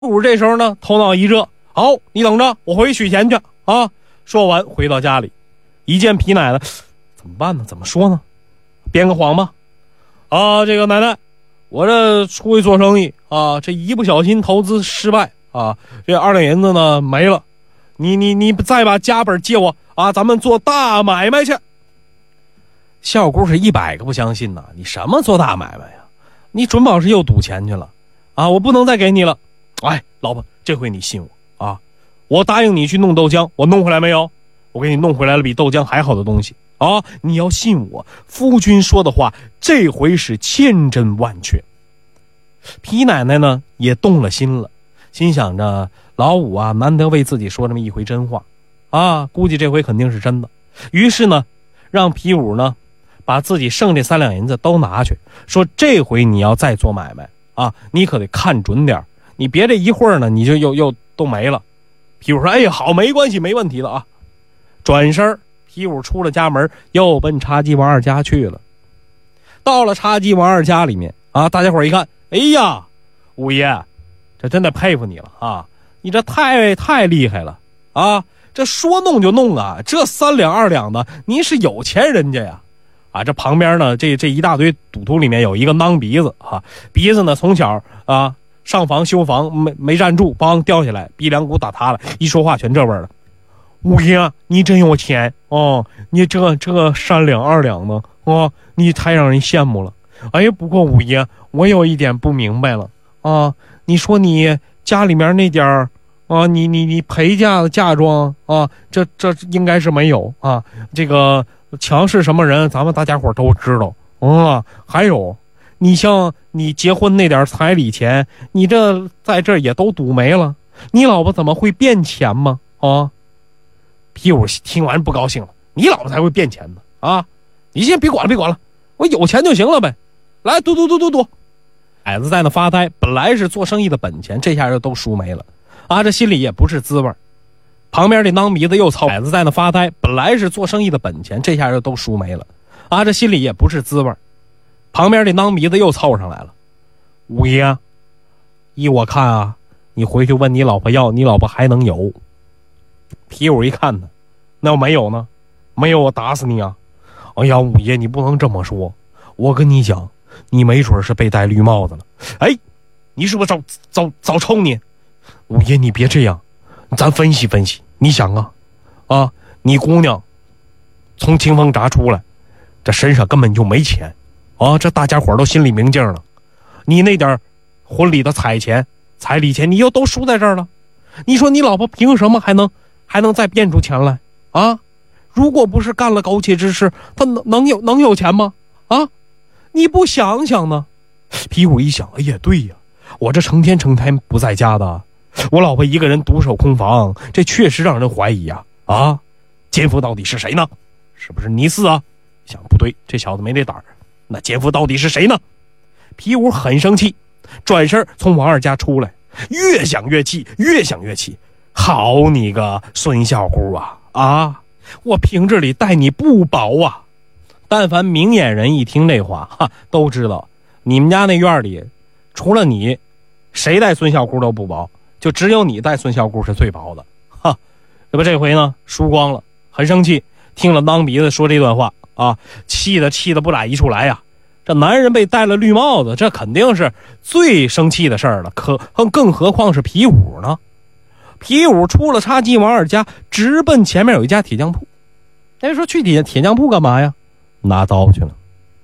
武这时候呢，头脑一热，好，你等着，我回去取钱去啊！说完回到家里，一见皮奶奶，怎么办呢？怎么说呢？编个谎吧。啊，这个奶奶，我这出去做生意啊，这一不小心投资失败啊，这2两银子呢没了，你再把家本借我啊，咱们做大买卖去。小姑是100个不相信呐，你什么做大买卖呀？你准保是又赌钱去了啊！我不能再给你了。哎，老婆，这回你信我啊！我答应你去弄豆浆，我弄回来没有？我给你弄回来了比豆浆还好的东西啊！你要信我，夫君说的话这回是千真万确。皮奶奶呢也动了心了，心想着老五啊难得为自己说这么一回真话啊，估计这回肯定是真的。于是呢让皮五呢把自己剩这3两银子都拿去，说这回你要再做买卖啊，你可得看准点，你别这一会儿呢你就又都没了。皮五说哎好，没关系，没问题了啊。转身皮五出了家门，又奔茶几王二家去了。到了茶几王二家里面啊，大家伙一看，哎呀，五爷，这真的佩服你了啊！你这太厉害了啊！这说弄就弄啊！这3两2两的，您是有钱人家呀！啊，这旁边呢，这一大堆赌徒里面有一个囔鼻子啊，鼻子呢从小啊上房修房没站住，梆掉下来，鼻梁骨打塌了，一说话全这味儿了。五爷，你真有钱哦！你这3两2两的哦，你太让人羡慕了。哎，不过五爷，我有一点不明白了啊！你说你家里面那点儿啊，你陪嫁的嫁妆啊，这应该是没有啊。这个强是什么人，咱们大家伙都知道啊。还有，你像你结婚那点彩礼钱，你这在这也都赌没了。你老婆怎么会变钱吗？啊！皮五听完不高兴了，你老婆才会变钱呢啊！你先别管了，我有钱就行了呗。来赌！矮子在那发呆，本来是做生意的本钱，这下就都输没了啊！这心里也不是滋味。旁边这囔鼻子又凑，矮子在那发呆，本来是做生意的本钱，这下就都输没了啊！这心里也不是滋味。旁边这囔鼻子又凑上来了，五爷，依我看啊，你回去问你老婆要，你老婆还能有。皮五一看呢，那要没有呢？没有我打死你啊！哎呀，五爷你不能这么说，我跟你讲，你没准是被戴绿帽子了。哎，你是不是早抽你？五爷你别这样，咱分析分析。你想啊，你姑娘从清风闸出来，这身上根本就没钱啊，这大家伙都心里明镜了。你那点婚礼的彩礼钱，你又都输在这儿了。你说你老婆凭什么还能再变出钱来啊？如果不是干了苟且之事，他能有钱吗？啊，你不想想呢？皮五一想，哎呀，对呀，我这成天不在家的，我老婆一个人独守空房，这确实让人怀疑呀！啊，奸夫到底是谁呢？是不是尼斯啊？想不对，这小子没那胆儿，那奸夫到底是谁呢？皮五很生气，转身从王二家出来，越想越气。好你个孙小姑啊！我平日里待你不薄啊！但凡明眼人一听这话，都知道你们家那院里除了你，谁待孙小姑都不薄，就只有你待孙小姑是最薄的。哈，这回呢输光了，很生气，听了囔鼻子说这段话啊，气得不打一处来呀！这男人被戴了绿帽子，这肯定是最生气的事儿了，更何况是皮五呢？皮五出了茶几王二家，直奔前面有一家铁匠铺。人说去铁匠铺干嘛呀？拿刀去了。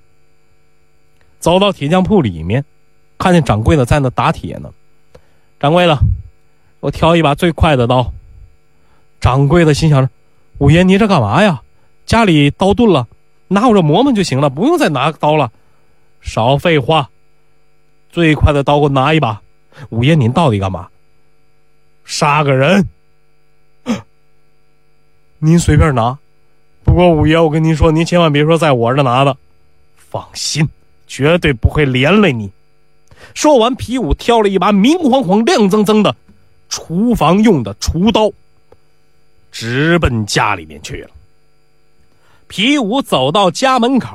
走到铁匠铺里面，看见掌柜的在那打铁呢。掌柜的，我挑一把最快的刀。掌柜的心想着，五爷你这干嘛呀？家里刀钝了，拿我这磨磨就行了，不用再拿刀了。少废话，最快的刀给我拿一把。五爷您到底干嘛？杀个人。您随便拿，不过五爷我跟您说，您千万别说在我这拿的，放心，绝对不会连累你。说完，皮五挑了一把明晃晃亮锃锃的厨房用的厨刀，直奔家里面去了。皮五走到家门口，